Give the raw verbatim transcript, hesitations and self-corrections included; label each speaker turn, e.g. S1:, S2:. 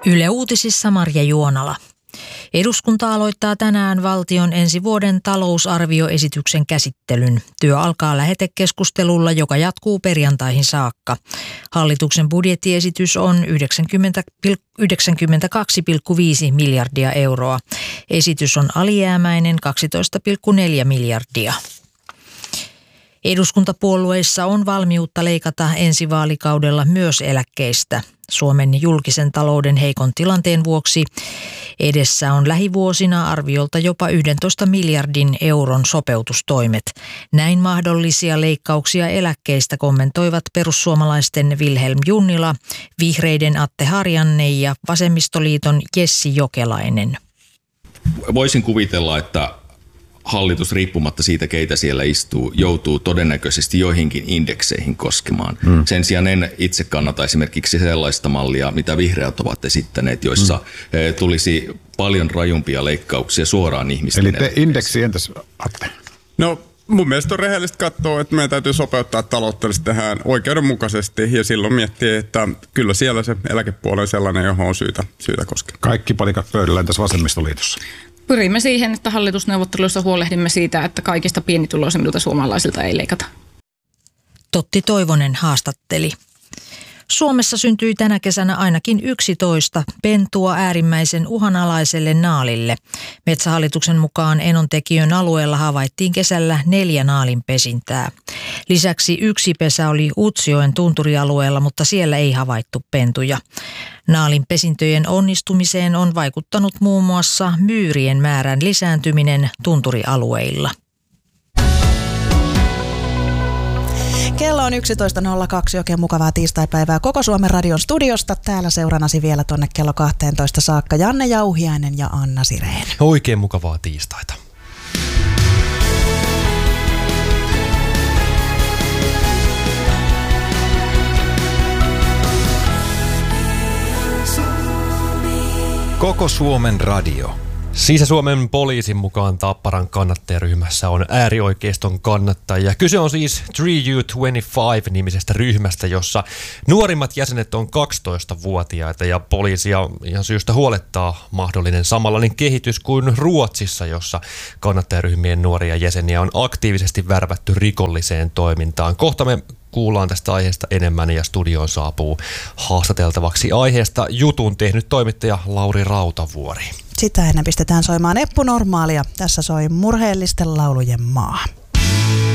S1: Yle Uutisissa Marja Juonala. Eduskunta aloittaa tänään valtion ensi vuoden talousarvioesityksen käsittelyn. Työ alkaa lähetekeskustelulla, joka jatkuu perjantaihin saakka. Hallituksen budjettiesitys on yhdeksänkymmentäkaksi pilkku viisi miljardia euroa. Esitys on alijäämäinen kaksitoista pilkku neljä miljardia. Eduskuntapuolueissa on valmiutta leikata ensi vaalikaudella myös eläkkeistä. Suomen julkisen talouden heikon tilanteen vuoksi edessä on lähivuosina arviolta jopa yksitoista miljardin euron sopeutustoimet. Näin mahdollisia leikkauksia eläkkeistä kommentoivat perussuomalaisten Vilhelm Junnila, vihreiden Atte Harjanne ja vasemmistoliiton Jessi Jokelainen.
S2: Voisin kuvitella, että hallitus riippumatta siitä, keitä siellä istuu, joutuu todennäköisesti joihinkin indekseihin koskemaan. Mm. Sen sijaan en itse kannata esimerkiksi sellaista mallia, mitä vihreät ovat esittäneet, joissa mm. tulisi paljon rajumpia leikkauksia suoraan ihmisten.
S3: Eli te indeksi entäs, Atte?
S4: No mun mielestä on rehellistä katsoa, että meidän täytyy sopeuttaa taloutta tähän oikeudenmukaisesti ja silloin miettiä, että kyllä siellä se eläkepuoli on sellainen, johon on syytä, syytä koskea.
S3: Kaikki palikat pöydällä entäs vasemmistoliitossa?
S5: Pyrimme siihen, että hallitusneuvotteluissa huolehdimme siitä, että kaikista pienituloisimmilta suomalaisilta ei leikata.
S1: Totti Toivonen haastatteli. Suomessa syntyi tänä kesänä ainakin yksitoista pentua äärimmäisen uhanalaiselle naalille. Metsähallituksen mukaan Enontekiön alueella havaittiin kesällä neljä naalinpesintää. Lisäksi yksi pesä oli Utsjoen tunturialueella, mutta siellä ei havaittu pentuja. Naalinpesintöjen onnistumiseen on vaikuttanut muun muassa myyrien määrän lisääntyminen tunturialueilla.
S6: Kello on yksitoista nolla kaksi, oikein mukavaa tiistaipäivää koko Suomen radion studiosta. Täällä seuranasi vielä tuonne kello kaksitoista saakka Janne Jauhiainen ja Anna Sireen.
S7: Oikein mukavaa tiistaita.
S8: Koko Suomen radio.
S7: Sisä-Suomen poliisin mukaan Tapparan kannattajaryhmässä on äärioikeiston kannattajia. Kyse on siis three U kaksikymmentäviisi-nimisestä ryhmästä, jossa nuorimmat jäsenet on kaksitoistavuotiaita ja poliisia ihan syystä huolettaa mahdollinen samanlainen kehitys kuin Ruotsissa, jossa kannattajaryhmien nuoria jäseniä on aktiivisesti värvätty rikolliseen toimintaan. Kohta me kuullaan tästä aiheesta enemmän ja studioon saapuu haastateltavaksi aiheesta jutun tehnyt toimittaja Lauri Rautavuori.
S6: Sitä ennen pistetään soimaan Eppu Normaalia. Tässä soi murheellisten laulujen maa.